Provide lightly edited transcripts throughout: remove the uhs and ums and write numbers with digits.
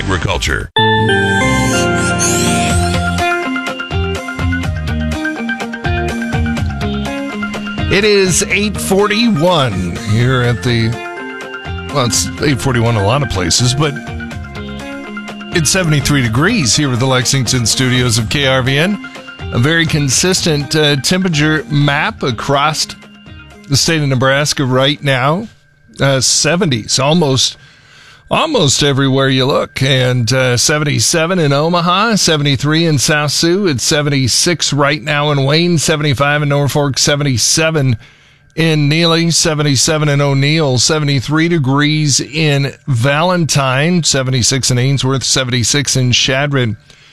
agriculture. It is 8:41 here at it's 8:41 in a lot of places, but it's 73 degrees here at the Lexington studios of KRVN. A very consistent temperature map across the state of Nebraska right now. 70s, almost everywhere you look. And 77 in Omaha, 73 in South Sioux. It's 76 right now in Wayne, 75 in Norfolk, 77 in Neely, 77 in O'Neill, 73 degrees in Valentine, 76 in Ainsworth, 76 in Chadron,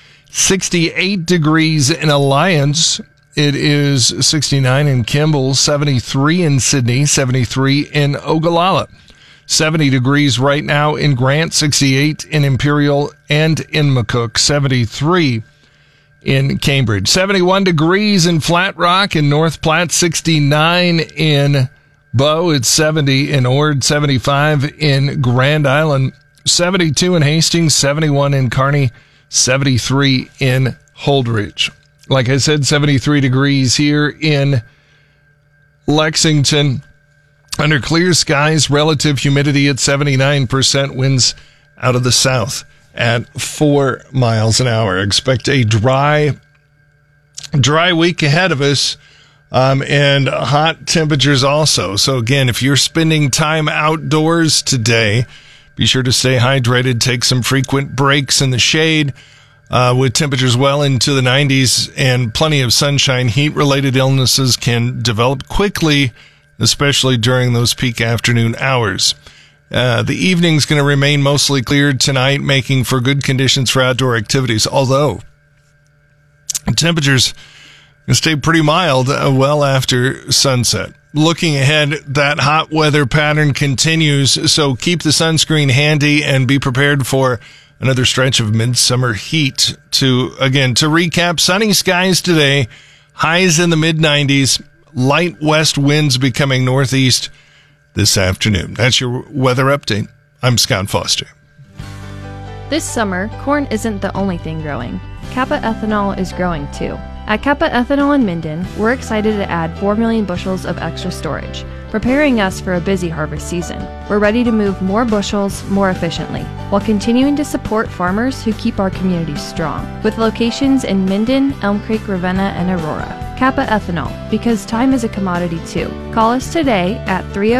68 degrees in Alliance. It is 69 in Kimball, 73 in Sidney, 73 in Ogallala. 70 degrees right now in Grant, 68 in Imperial and in McCook, 73 in Cambridge, 71 degrees in Flat Rock and North Platte, 69 in Bow, it's 70 in Ord, 75 in Grand Island, 72 in Hastings, 71 in Kearney, 73 in Holdridge. Like I said, 73 degrees here in Lexington. Under clear skies, relative humidity at 79%, winds out of the south at 4 miles an hour. Expect a dry week ahead of us, and hot temperatures also. So again, if you're spending time outdoors today, be sure to stay hydrated, take some frequent breaks in the shade, with temperatures well into the 90s and plenty of sunshine. Heat-related illnesses can develop quickly, especially during those peak afternoon hours. The evening's going to remain mostly cleared tonight, making for good conditions for outdoor activities, although temperatures going to stay pretty mild well after sunset. Looking ahead, that hot weather pattern continues, so keep the sunscreen handy and be prepared for another stretch of midsummer heat. To recap, sunny skies today, highs in the mid-90s, light west winds becoming northeast this afternoon. That's your weather update. I'm Scott Foster. This summer, corn isn't the only thing growing. Kappa Ethanol is growing too. At Kappa Ethanol in Minden, we're excited to add 4 million bushels of extra storage, preparing us for a busy harvest season. We're ready to move more bushels more efficiently, while continuing to support farmers who keep our communities strong, with locations in Minden, Elm Creek, Ravenna, and Aurora. Kappa Ethanol, because time is a commodity too. Call us today at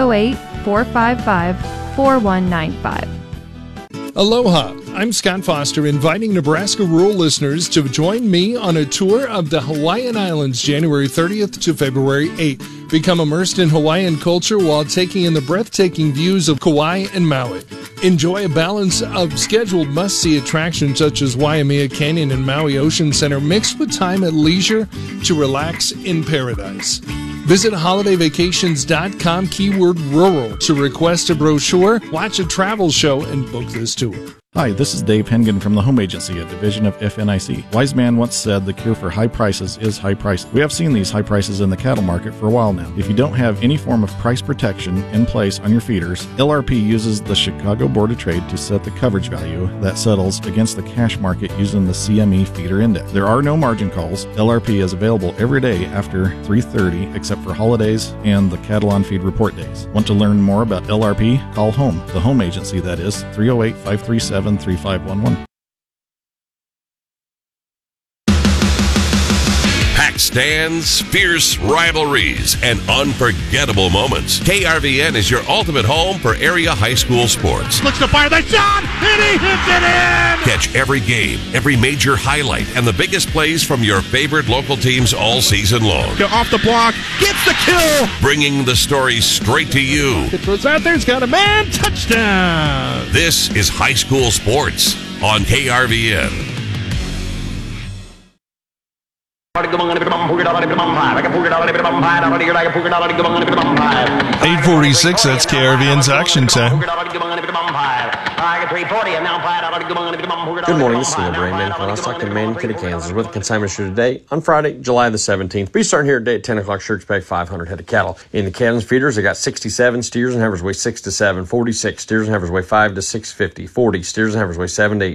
308-455-4195. Aloha, I'm Scott Foster, inviting Nebraska rural listeners to join me on a tour of the Hawaiian Islands January 30th to February 8th. Become immersed in Hawaiian culture while taking in the breathtaking views of Kauai and Maui. Enjoy a balance of scheduled must-see attractions such as Waimea Canyon and Maui Ocean Center, mixed with time at leisure to relax in paradise. Visit holidayvacations.com, keyword rural, to request a brochure, watch a travel show, and book this tour. Hi, this is Dave Hengen from the Home Agency, a division of FNIC. Wise man once said the cure for high prices is high prices. We have seen these high prices in the cattle market for a while now. If you don't have any form of price protection in place on your feeders, LRP uses the Chicago Board of Trade to set the coverage value that settles against the cash market using the CME feeder index. There are no margin calls. LRP is available every day after 3:30 except for holidays and the cattle on feed report days. Want to learn more about LRP? Call HOME, the Home Agency, that is, 308-537-3511. Packed stands, fierce rivalries, and unforgettable moments. KRVN is your ultimate home for area high school sports. Looks to fire the shot, and he hits it in! Catch every game, every major highlight, and the biggest plays from your favorite local teams all season long. Go off the block, gets the kill! Bringing the story straight to you. It throws out there, it's got a man, touchdown! This is high school sports on KRVN. 8:46, that's KRVN's Action Time. Good morning, this is Neil Brayman from Stockton, Mankato, Kansas, with a consignment show today on Friday, July the 17th. Be starting here today at 10 o'clock. Sure, expect 500 head of cattle. In the Kansas feeders, I got 67 steers and heifers weigh 6 to 7, 46 steers and heifers weigh 5 to 650, 40 steers and heifers weigh 7 to 8.